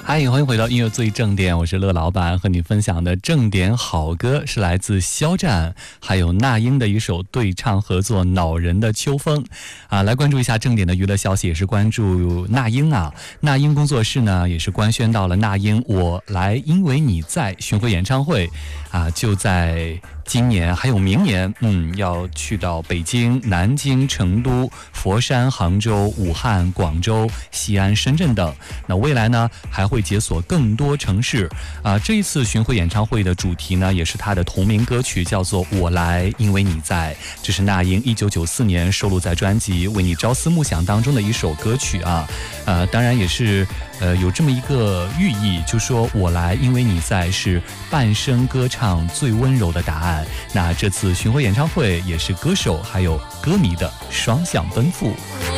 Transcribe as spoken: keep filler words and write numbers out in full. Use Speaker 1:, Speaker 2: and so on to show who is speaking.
Speaker 1: 嗨，欢迎回到音乐最正点，我是乐老板，和你分享的正点好歌是来自肖战还有那英的一首对唱合作《恼人的秋风》啊。来关注一下正点的娱乐消息，也是关注那英啊。那英工作室呢也是官宣到了那英我来因为你在巡回演唱会啊，就在今年还有明年，嗯，要去到北京、南京、成都、佛山、杭州、武汉、广州、西安、深圳等。那未来呢，还会解锁更多城市啊。这一次巡回演唱会的主题呢，也是他的同名歌曲，叫做《我来因为你在》。这是那英一九九四年收录在专辑《为你朝思暮想》当中的一首歌曲啊。呃，当然也是呃有这么一个寓意，就说我来因为你在是半生歌唱最温柔的答案。那这次巡回演唱会也是歌手还有歌迷的双向奔赴。